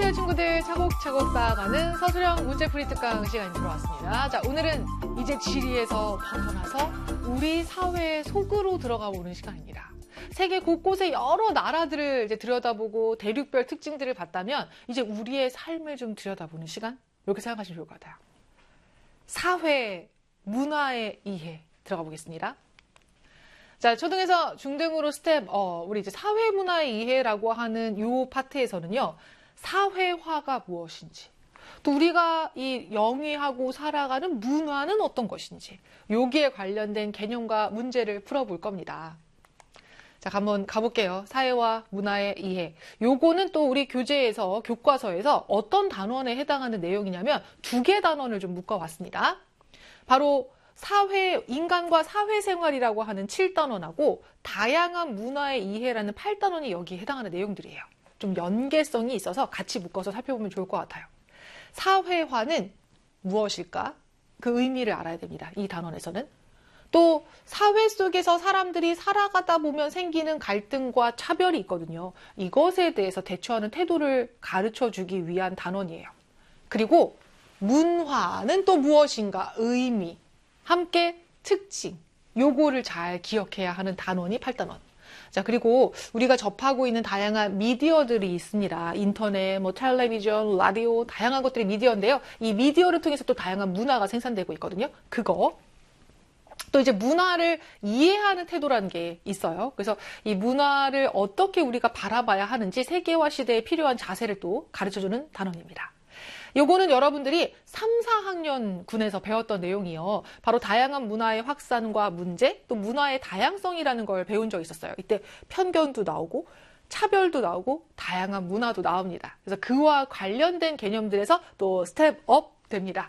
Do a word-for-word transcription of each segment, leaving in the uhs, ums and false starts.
안녕하세요 친구들. 차곡차곡 쌓아가는 서술형 문제풀이 특강 시간이 들어왔습니다. 자, 오늘은 이제 지리에서 벗어나서 우리 사회의 속으로 들어가 보는 시간입니다. 세계 곳곳의 여러 나라들을 이제 들여다보고 대륙별 특징들을 봤다면 이제 우리의 삶을 좀 들여다보는 시간? 이렇게 생각하시면 좋을 것 같아요. 사회, 문화의 이해 들어가 보겠습니다. 자, 초등에서 중등으로 스텝, 어, 우리 이제 사회 문화의 이해라고 하는 요 파트에서는요, 사회화가 무엇인지, 또 우리가 이 영위하고 살아가는 문화는 어떤 것인지, 여기에 관련된 개념과 문제를 풀어볼 겁니다. 자, 한번 가볼게요. 사회와 문화의 이해. 요거는 또 우리 교재에서, 교과서에서 어떤 단원에 해당하는 내용이냐면 두 개 단원을 좀 묶어왔습니다. 바로 사회, 인간과 사회생활이라고 하는 칠 단원하고 다양한 문화의 이해라는 팔 단원이 여기에 해당하는 내용들이에요. 좀 연계성이 있어서 같이 묶어서 살펴보면 좋을 것 같아요. 사회화는 무엇일까? 그 의미를 알아야 됩니다. 이 단원에서는. 또 사회 속에서 사람들이 살아가다 보면 생기는 갈등과 차별이 있거든요. 이것에 대해서 대처하는 태도를 가르쳐주기 위한 단원이에요. 그리고 문화는 또 무엇인가? 의미. 함께 특징, 요거를 잘 기억해야 하는 단원이 팔 단원. 자, 그리고 우리가 접하고 있는 다양한 미디어들이 있습니다. 인터넷, 뭐 텔레비전, 라디오, 다양한 것들이 미디어인데요. 이 미디어를 통해서 또 다양한 문화가 생산되고 있거든요. 그거. 또 이제 문화를 이해하는 태도라는 게 있어요. 그래서 이 문화를 어떻게 우리가 바라봐야 하는지 세계화 시대에 필요한 자세를 또 가르쳐주는 단원입니다. 요거는 여러분들이 삼, 사 학년 군에서 배웠던 내용이요. 바로 다양한 문화의 확산과 문제, 또 문화의 다양성이라는 걸 배운 적이 있었어요. 이때 편견도 나오고 차별도 나오고 다양한 문화도 나옵니다. 그래서 그와 관련된 개념들에서 또 스텝업 됩니다.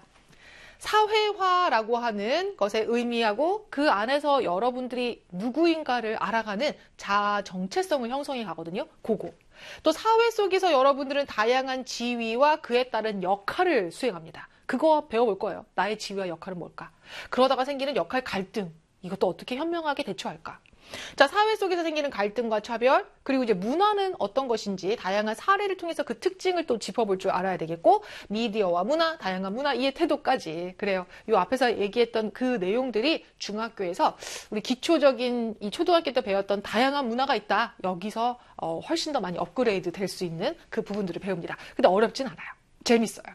사회화라고 하는 것의 의미하고 그 안에서 여러분들이 누구인가를 알아가는 자아 정체성을 형성해 가거든요. 그거. 또 사회 속에서 여러분들은 다양한 지위와 그에 따른 역할을 수행합니다. 그거 배워볼 거예요. 나의 지위와 역할은 뭘까? 그러다가 생기는 역할 갈등, 이것도 어떻게 현명하게 대처할까? 자, 사회 속에서 생기는 갈등과 차별, 그리고 이제 문화는 어떤 것인지 다양한 사례를 통해서 그 특징을 또 짚어볼 줄 알아야 되겠고, 미디어와 문화, 다양한 문화 이해 태도까지. 그래요. 요 앞에서 얘기했던 그 내용들이 중학교에서 우리 기초적인 이 초등학교 때 배웠던 다양한 문화가 있다. 여기서 어, 훨씬 더 많이 업그레이드 될 수 있는 그 부분들을 배웁니다. 근데 어렵진 않아요. 재밌어요.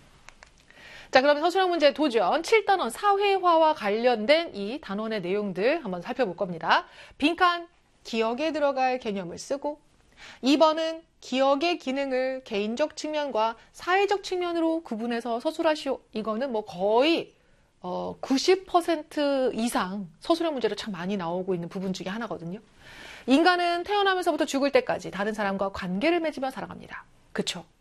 자, 그러면 서술형 문제 도전 칠 단원 사회화와 관련된 이 단원의 내용들 한번 살펴볼 겁니다. 빈칸, 기억에 들어갈 개념을 쓰고, 이 번은 기억의 기능을 개인적 측면과 사회적 측면으로 구분해서 서술하시오. 이거는 뭐 거의 어, 구십 퍼센트 이상 서술형 문제로 참 많이 나오고 있는 부분 중에 하나거든요. 인간은 태어나면서부터 죽을 때까지 다른 사람과 관계를 맺으며 살아갑니다. 그쵸?